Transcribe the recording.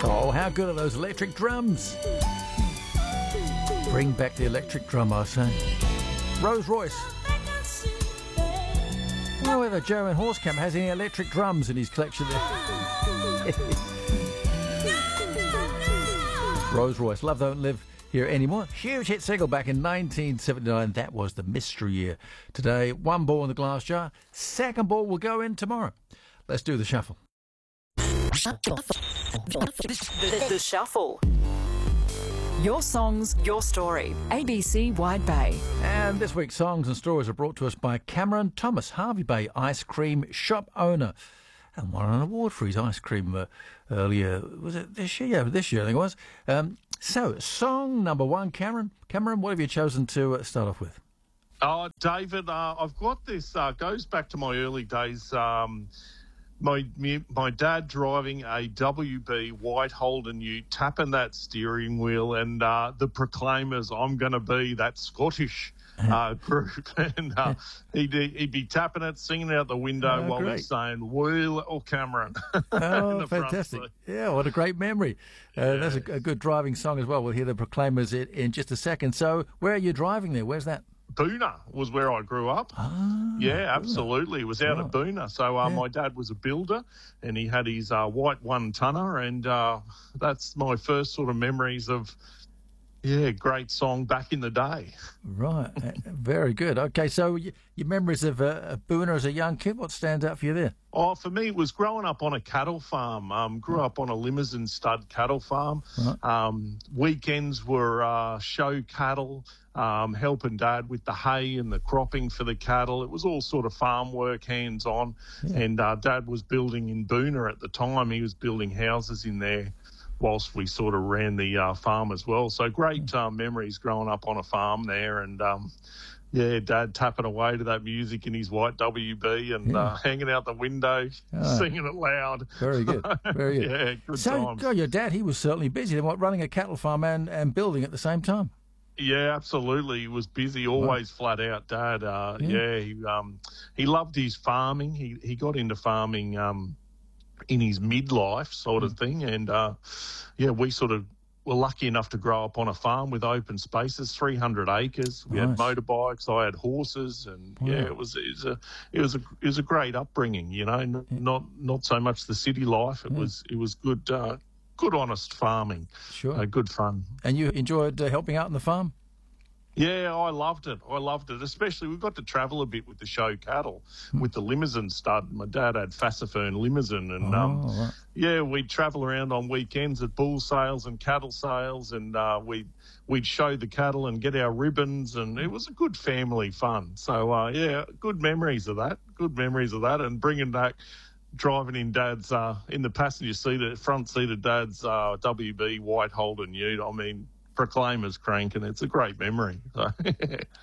Oh, how good are those electric drums? Bring back the electric drum, I say. Rose Royce. I wonder whether Joe in Horsecamp has any electric drums in his collection there. Rose Royce, Love Don't Live Here Anymore. Huge hit single back in 1979. That was the mystery year. Today, one ball in the glass jar. Second ball will go in tomorrow. Let's do the shuffle. The Shuffle. Your songs, your story. ABC Wide Bay. And this week's songs and stories are brought to us by Cameron Thomas, Harvey Bay ice cream shop owner, and won an award for his ice cream earlier. Was it this year? Yeah, this year I think it was. So, song number one, Cameron. Cameron, what have you chosen to start off with? Oh, David, I've got this. Goes back to my early days. My dad driving a WB white Holden Ute, tapping that steering wheel, and the Proclaimers, I'm going to be that Scottish group. And he'd be tapping it, singing out the window while he's saying, Wheel or Cameron. Oh, fantastic. Yeah, what a great memory. That's a good driving song as well. We'll hear the Proclaimers in just a second. So where are you driving there? Where's that? Boonah was where I grew up. Yeah, absolutely. It was out at Boonah. So my dad was a builder, and he had his white one-tonner, and that's my first sort of memories of, great song back in the day. Right. Very good. Okay, so your memories of Boonah as a young kid, what stands out for you there? Oh, for me, it was growing up on a cattle farm. Grew up on a Limousin stud cattle farm. Right. Weekends were show cattle, helping Dad with the hay and the cropping for the cattle. It was all sort of farm work, hands-on. Yeah. And Dad was building in Boonah at the time. He was building houses in there whilst we sort of ran the farm as well. So great memories growing up on a farm there, and Dad tapping away to that music in his white WB and hanging out the window, singing it loud. Very good, very good. Yeah, good times. So your dad, he was certainly busy then, running a cattle farm and building at the same time? Yeah, absolutely. He was busy, always flat out, Dad. He loved his farming. He got into farming in his midlife sort of thing. And, we sort of were lucky enough to grow up on a farm with open spaces, 300 acres. We had motorbikes. I had horses, and it was a great upbringing. You know, not so much the city life. It was good, good honest farming. Sure, good fun. And you enjoyed helping out on the farm? Yeah, I loved it. Especially we got to travel a bit with the show cattle, with the Limousin stud. My dad had Fassifern Limousin, and we'd travel around on weekends at bull sales and cattle sales, and we'd show the cattle and get our ribbons, and it was a good family fun. So good memories of that. And bringing back driving in Dad's in the passenger seat, front seat of Dad's WB white Holden Ute. I mean, Proclaimers cranking. It's a great memory.